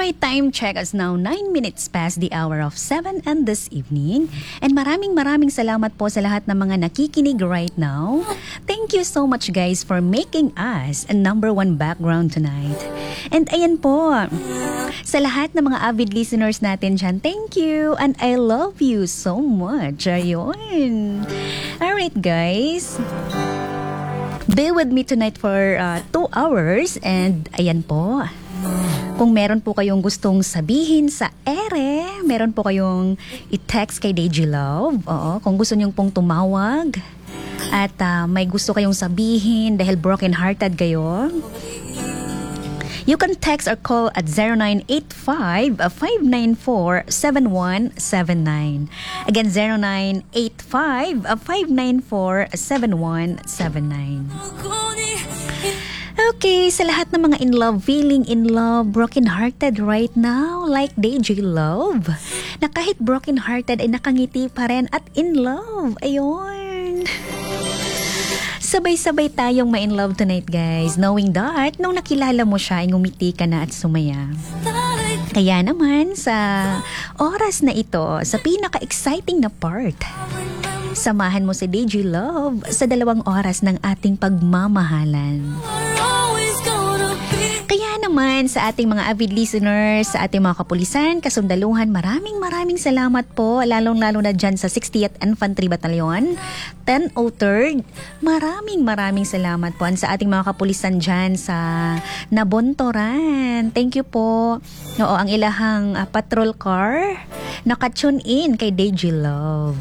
Alright, time check is now 9 minutes past the hour of 7 and this evening. And maraming salamat po sa lahat ng mga nakikinig right now. Thank you so much guys for making us a number one background tonight. And ayan po, sa lahat ng mga avid listeners natin dyan, thank you and I love you so much. Ayun. Alright guys, be with me tonight for 2 hours and ayan po. Kung meron po kayong gustong sabihin sa ere, meron po kayong i-text kay DJ Love. Oo, kung gusto niyong pong tumawag at may gusto kayong sabihin dahil broken-hearted kayo, you can text or call at 0985-594-7179. Again, 0985-594-7179. Okay, sa lahat ng mga in love, feeling in love, broken-hearted right now, like DJ Love, na kahit broken-hearted ay nakangiti pa rin at in love. Ayun. Sabay-sabay tayong ma-in love tonight, guys. Knowing that, nung nakilala mo siya, ay ngumiti ka na at sumaya. Kaya naman, sa oras na ito, sa pinaka-exciting na part, samahan mo si DJ Love sa 2 oras ng ating pagmamahalan. Kaya naman sa ating mga avid listeners, sa ating mga kapulisan, kasundaluhan, maraming salamat po, lalong-lalo na dyan sa 60th Infantry Battalion, 1003rd. Maraming salamat po sa ating mga kapulisan dyan sa Nabontoran. Thank you po. Oo, ang ilahang patrol car, naka-tune in kay DJ Love.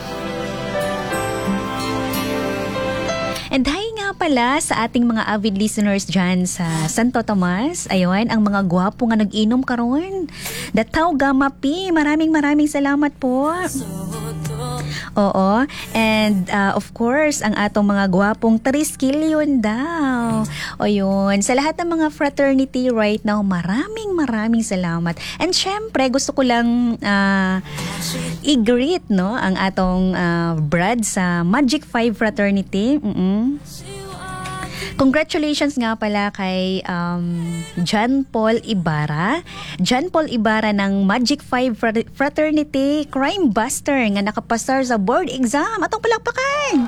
And hi nga pala sa ating mga avid listeners dyan sa Santo Tomas. Ayun, ang mga gwapo nga nag-inom karon. Dataw Gamma P, maraming salamat po. Oo, and of course, ang atong mga gwapong Triskelion daw. O yun, sa lahat ng mga fraternity right now, maraming salamat. And syempre, gusto ko lang i-greet no, ang atong Brad sa Magic 5 Fraternity. Congratulations nga pala kay John Paul Ibarra. John Paul Ibarra ng Magic 5 Fraternity Crime Buster nga nakapasar sa board exam. Atong palakpakan!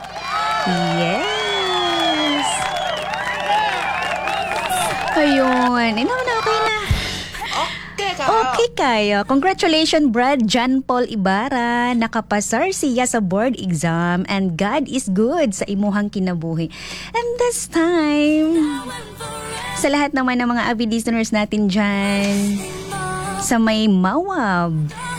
Yes! Ayun. Okay na. Okay kayo. Congratulations, Brad John Paul Ibarra. Nakapasar siya sa board exam and God is good sa imuhang kinabuhi. And this time, sa lahat naman ng mga avid listeners natin dyan, sa may Mawab.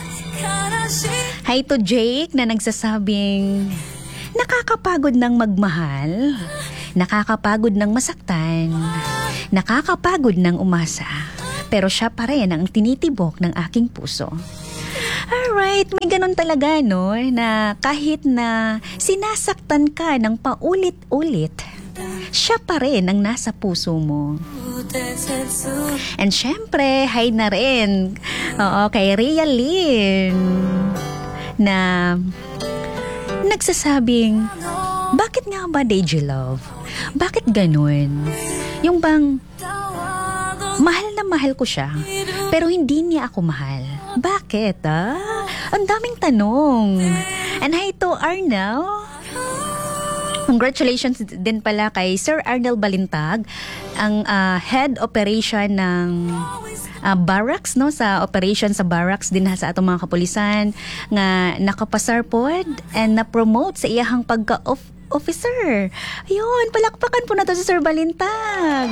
Hi to Jake na nagsasabing, nakakapagod ng magmahal, nakakapagod ng masaktan, nakakapagod ng umasa. Pero siya pa rin ang tinitibok ng aking puso. Alright, may ganun talaga no, na kahit na sinasaktan ka ng paulit-ulit, siya pa rin ang nasa puso mo. And syempre, hi na rin kay Rhea Lynn na nagsasabing, bakit nga ba DJ Love? Bakit ganun? Yung bang mahal na mahal ko siya, pero hindi niya ako mahal. Bakit, Ang daming tanong. And hi to Arnel. Congratulations din pala kay Sir Arnel Balintag, ang head operation ng barracks, no? Sa operation sa barracks din sa atong mga kapulisan nga nakapasar pod and na-promote sa iyahang pagka-officer. Ayun, palakpakan po na to si Sir Balintag.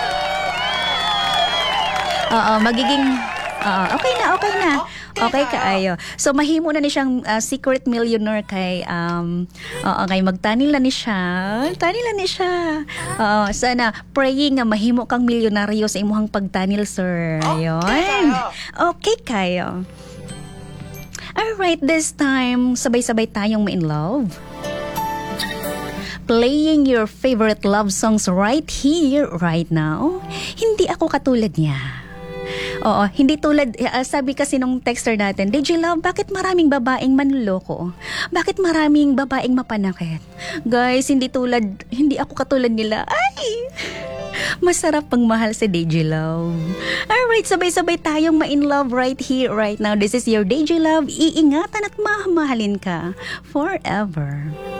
Magiging okay na. Okay kaayo. So mahimo na ni siyang secret millionaire kay kay magtanil na ni siya. Sana praying nga mahimo kang milyonaryo sa imuhang pagtanil, sir. Ayun. Okay kayo. Alright, this time sabay-sabay tayong ma-in love. Playing your favorite love songs right here, right now. Hindi ako katulad niya. Oo, hindi tulad, sabi kasi nung texter natin, DJ Love, bakit maraming babaeng manloloko? Bakit maraming babaeng mapanakit? Guys, hindi ako katulad nila. Ay! Masarap pang mahal si DJ Love. Alright, sabay-sabay tayong ma-in love right here, right now. This is your DJ Love. Iingatan at mamahalin ka forever.